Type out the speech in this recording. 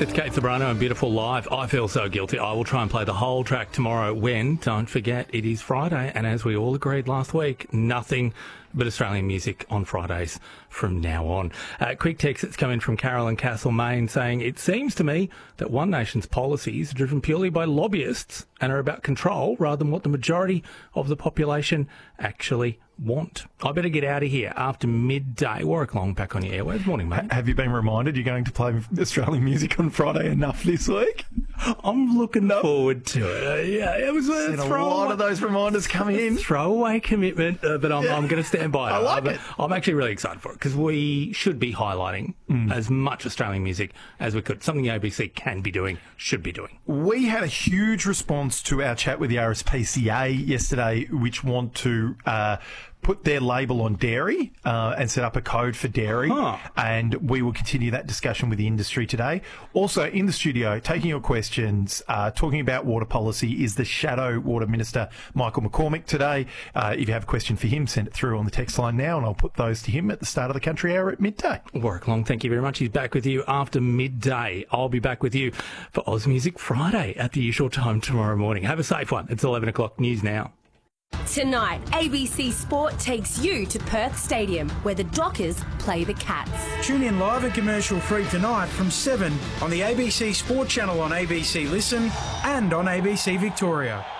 It's Kate Sobrano and Beautiful Live. I feel so guilty. I will try and play the whole track tomorrow when, don't forget, it is Friday. And as we all agreed last week, nothing but Australian music on Fridays from now on. Quick text that's coming from Carolyn Castlemaine saying, it seems to me that One Nation's policies are driven purely by lobbyists and are about control rather than what the majority of the population actually want. I better get out of here after midday. Warwick Long back on your airwaves. Morning, mate. Have you been reminded you're going to play Australian music on Friday enough this week? I'm looking forward to it. Yeah, it was a lot of those reminders come in. Throwaway commitment, but I'm going to stand by it. I like it. I'm actually really excited for it because we should be highlighting as much Australian music as we could. Something the ABC can be doing, should be doing. We had a huge response to our chat with the RSPCA yesterday, which want to put their label on dairy and set up a code for dairy. And we will continue that discussion with the industry today. Also, in the studio, taking your questions, talking about water policy, is the Shadow Water Minister, Michael McCormick, today. If you have a question for him, send it through on the text line now, and I'll put those to him at the start of the Country Hour at midday. Warwick Long, thank you very much. He's back with you after midday. I'll be back with you for Oz Music Friday at the usual time tomorrow morning. Have a safe one. It's 11 o'clock. News now. Tonight, ABC Sport takes you to Perth Stadium, where the Dockers play the Cats. Tune in live and commercial free tonight from 7 on the ABC Sport channel on ABC Listen and on ABC Victoria.